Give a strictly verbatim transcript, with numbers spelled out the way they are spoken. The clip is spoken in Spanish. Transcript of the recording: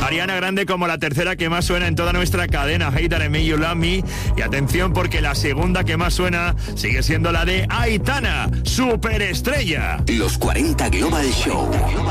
Ariana Grande como la tercera que más suena en toda nuestra cadena, Hater and Me You Love Me. Y atención porque la segunda que más suena sigue siendo la de Aitana, Superestrella. Los cuarenta Global Show.